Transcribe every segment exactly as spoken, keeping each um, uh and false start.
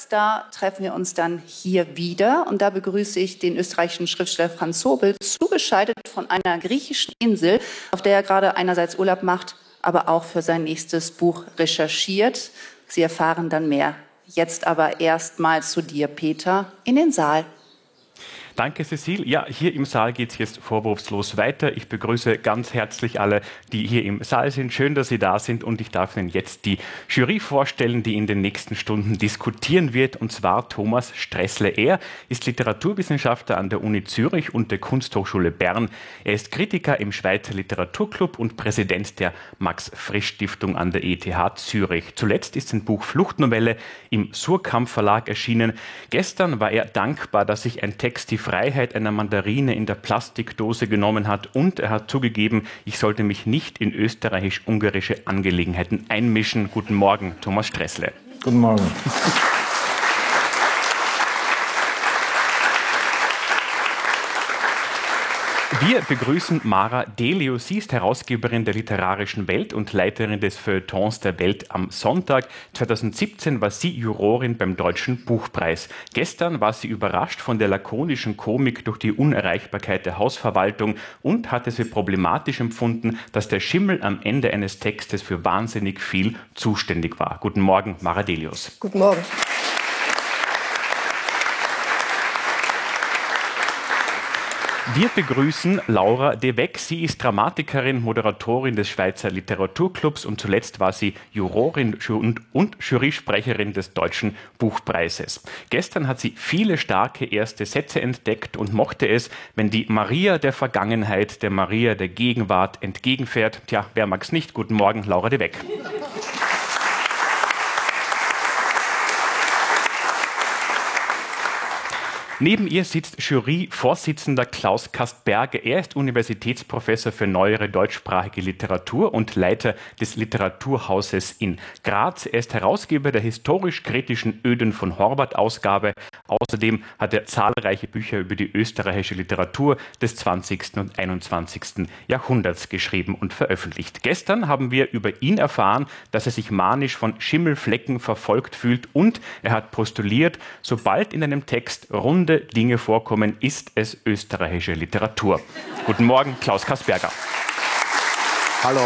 da treffen wir uns dann hier wieder. Und da begrüße ich den österreichischen Schriftsteller Franz Sobel, zugeschaltet von einer griechischen Insel, auf der er gerade einerseits Urlaub macht, aber auch für sein nächstes Buch recherchiert. Sie erfahren dann mehr. Jetzt aber erstmal zu dir, Peter, in den Saal. Danke, Cecile. Ja, hier im Saal geht es jetzt vorwurfslos weiter. Ich begrüße ganz herzlich alle, die hier im Saal sind. Schön, dass Sie da sind und ich darf Ihnen jetzt die Jury vorstellen, die in den nächsten Stunden diskutieren wird, und zwar Thomas Stressle. Er ist Literaturwissenschaftler an der Uni Zürich und der Kunsthochschule Bern. Er ist Kritiker im Schweizer Literaturclub und Präsident der Max-Frisch-Stiftung an der E T H Zürich. Zuletzt ist sein Buch Fluchtnovelle im Surkamp Verlag erschienen. Gestern war er dankbar, dass sich ein Text die Freiheit einer Mandarine in der Plastikdose genommen hat, und er hat zugegeben, ich sollte mich nicht in österreichisch-ungarische Angelegenheiten einmischen. Guten Morgen, Thomas Stressle. Guten Morgen. Wir begrüßen Mara Delius. Sie ist Herausgeberin der Literarischen Welt und Leiterin des Feuilletons der Welt am Sonntag. zweitausendsiebzehn war sie Jurorin beim Deutschen Buchpreis. Gestern war sie überrascht von der lakonischen Komik durch die Unerreichbarkeit der Hausverwaltung und hat es für problematisch empfunden, dass der Schimmel am Ende eines Textes für wahnsinnig viel zuständig war. Guten Morgen, Mara Delius. Guten Morgen. Wir begrüßen Laura de Weck. Sie ist Dramatikerin, Moderatorin des Schweizer Literaturclubs und zuletzt war sie Jurorin und, und Jurysprecherin des Deutschen Buchpreises. Gestern hat sie viele starke erste Sätze entdeckt und mochte es, wenn die Maria der Vergangenheit der Maria der Gegenwart entgegenfährt. Tja, wer mag's nicht? Guten Morgen, Laura de Weck. Neben ihr sitzt Juryvorsitzender Klaus Kastberger. Er ist Universitätsprofessor für neuere deutschsprachige Literatur und Leiter des Literaturhauses in Graz. Er ist Herausgeber der historisch-kritischen Öden von Horvath-Ausgabe. Außerdem hat er zahlreiche Bücher über die österreichische Literatur des zwanzigsten und einundzwanzigsten Jahrhunderts geschrieben und veröffentlicht. Gestern haben wir über ihn erfahren, dass er sich manisch von Schimmelflecken verfolgt fühlt, und er hat postuliert, sobald in einem Text rund Dinge vorkommen, ist es österreichische Literatur. Guten Morgen, Klaus Kastberger. Hallo.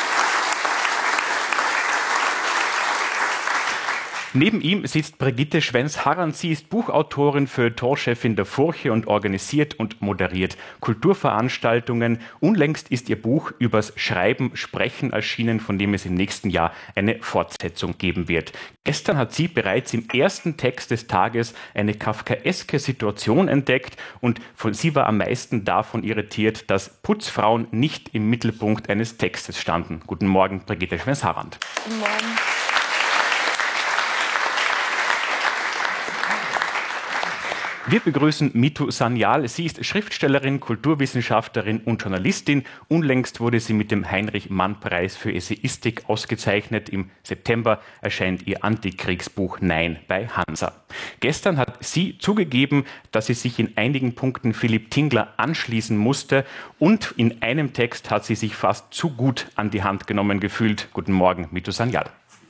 Neben ihm sitzt Brigitte Schwenz-Harrand. Sie ist Buchautorin, Feuilletonchefin der Furche und organisiert und moderiert Kulturveranstaltungen. Unlängst ist ihr Buch übers Schreiben, Sprechen erschienen, von dem es im nächsten Jahr eine Fortsetzung geben wird. Gestern hat sie bereits im ersten Text des Tages eine kafkaeske Situation entdeckt, und von, sie war am meisten davon irritiert, dass Putzfrauen nicht im Mittelpunkt eines Textes standen. Guten Morgen, Brigitte Schwenz-Harrand. Guten Morgen. Wir begrüßen Mitu Sanyal. Sie ist Schriftstellerin, Kulturwissenschaftlerin und Journalistin. Unlängst wurde sie mit dem Heinrich-Mann-Preis für Essayistik ausgezeichnet. Im September erscheint ihr Antikriegsbuch Nein bei Hansa. Gestern hat sie zugegeben, dass sie sich in einigen Punkten Philipp Tingler anschließen musste, und in einem Text hat sie sich fast zu gut an die Hand genommen gefühlt. Guten Morgen, Mitu Sanyal.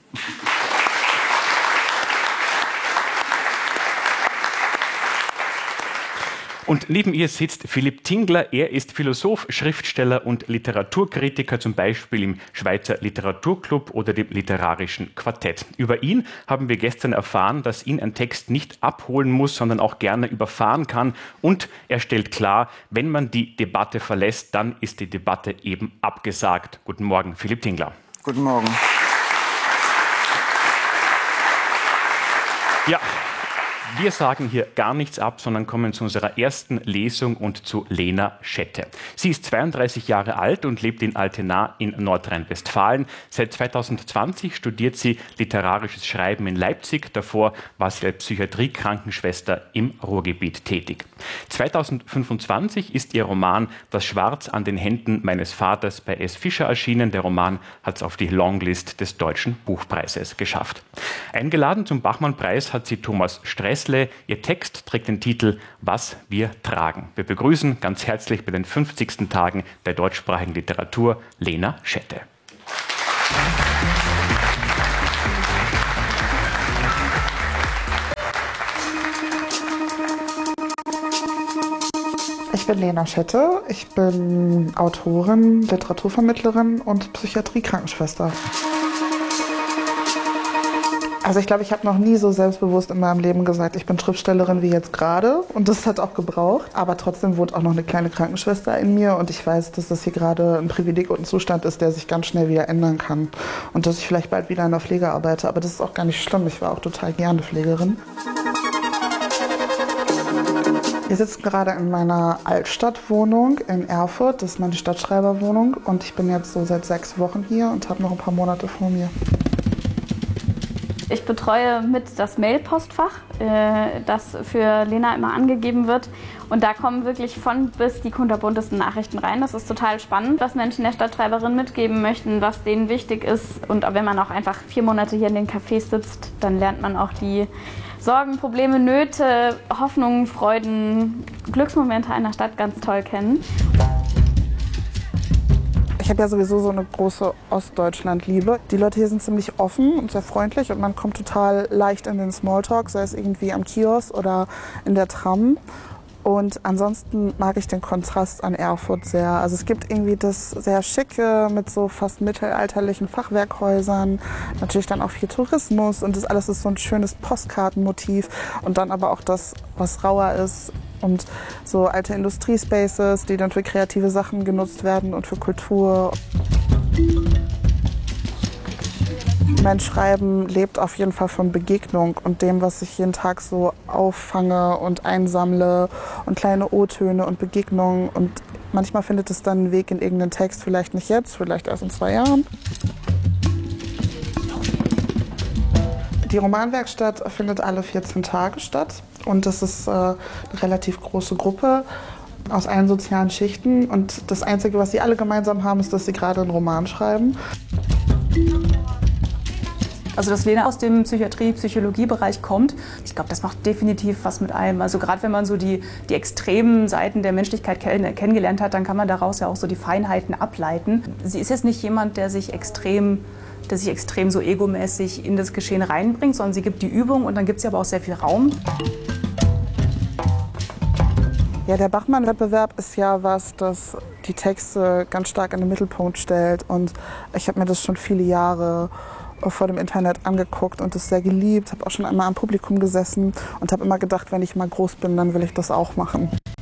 Und neben ihr sitzt Philipp Tingler. Er ist Philosoph, Schriftsteller und Literaturkritiker, zum Beispiel im Schweizer Literaturclub oder dem Literarischen Quartett. Über ihn haben wir gestern erfahren, dass ihn ein Text nicht abholen muss, sondern auch gerne überfahren kann. Und er stellt klar, wenn man die Debatte verlässt, dann ist die Debatte eben abgesagt. Guten Morgen, Philipp Tingler. Guten Morgen. Ja. Wir sagen hier gar nichts ab, sondern kommen zu unserer ersten Lesung und zu Lena Schette. Sie ist zweiunddreißig Jahre alt und lebt in Altena in Nordrhein-Westfalen. Seit zweitausendzwanzig studiert sie literarisches Schreiben in Leipzig. Davor war sie als Psychiatrie-Krankenschwester im Ruhrgebiet tätig. zweitausendfünfundzwanzig ist ihr Roman Das Schwarz an den Händen meines Vaters bei S. Fischer erschienen. Der Roman hat es auf die Longlist des Deutschen Buchpreises geschafft. Eingeladen zum Bachmann-Preis hat sie Thomas Stressle. Ihr Text trägt den Titel Was wir tragen. Wir begrüßen ganz herzlich bei den fünfzigsten Tagen der deutschsprachigen Literatur Lena Schette. Ich bin Lena Schette, ich bin Autorin, Literaturvermittlerin und Psychiatrie-Krankenschwester. Also ich glaube, ich habe noch nie so selbstbewusst in meinem Leben gesagt, ich bin Schriftstellerin wie jetzt gerade, und das hat auch gebraucht. Aber trotzdem wohnt auch noch eine kleine Krankenschwester in mir und ich weiß, dass das hier gerade ein Privileg und ein Zustand ist, der sich ganz schnell wieder ändern kann. Und dass ich vielleicht bald wieder in der Pflege arbeite, aber das ist auch gar nicht schlimm, ich war auch total gerne Pflegerin. Wir sitzen gerade in meiner Altstadtwohnung in Erfurt, das ist meine Stadtschreiberwohnung, und ich bin jetzt so seit sechs Wochen hier und habe noch ein paar Monate vor mir. Ich betreue mit das Mail-Postfach, äh, das für Lena immer angegeben wird. Und da kommen wirklich von bis die kunterbuntesten Nachrichten rein. Das ist total spannend, was Menschen der Stadtschreiberin mitgeben möchten, was denen wichtig ist. Und wenn man auch einfach vier Monate hier in den Cafés sitzt, dann lernt man auch die Sorgen, Probleme, Nöte, Hoffnungen, Freuden, Glücksmomente einer Stadt ganz toll kennen. Ich habe ja sowieso so eine große Ostdeutschland-Liebe. Die Leute hier sind ziemlich offen und sehr freundlich und man kommt total leicht in den Smalltalk, sei es irgendwie am Kiosk oder in der Tram. Und ansonsten mag ich den Kontrast an Erfurt sehr. Also es gibt irgendwie das sehr Schicke mit so fast mittelalterlichen Fachwerkhäusern, natürlich dann auch viel Tourismus und das alles ist so ein schönes Postkartenmotiv und dann aber auch das, was rauer ist und so alte Industriespaces, die dann für kreative Sachen genutzt werden und für Kultur. Mein Schreiben lebt auf jeden Fall von Begegnung und dem, was ich jeden Tag so auffange und einsammle und kleine O-Töne und Begegnungen. Und manchmal findet es dann einen Weg in irgendeinen Text, vielleicht nicht jetzt, vielleicht erst in zwei Jahren. Die Romanwerkstatt findet alle vierzehn Tage statt und das ist äh, eine relativ große Gruppe aus allen sozialen Schichten. Und das Einzige, was sie alle gemeinsam haben, ist, dass sie gerade einen Roman schreiben. Also dass Lena aus dem Psychiatrie-Psychologie-Bereich kommt, ich glaube, das macht definitiv was mit einem. Also gerade wenn man so die, die extremen Seiten der Menschlichkeit kenn kennengelernt hat, dann kann man daraus ja auch so die Feinheiten ableiten. Sie ist jetzt nicht jemand, der sich extrem, der sich extrem so egomäßig in das Geschehen reinbringt, sondern sie gibt die Übung und dann gibt es aber auch sehr viel Raum. Ja, der Bachmann-Wettbewerb ist ja was, das die Texte ganz stark in den Mittelpunkt stellt. Und ich habe mir das schon viele Jahre vor dem Internet angeguckt und es sehr geliebt, habe auch schon einmal am Publikum gesessen und habe immer gedacht, wenn ich mal groß bin, dann will ich das auch machen.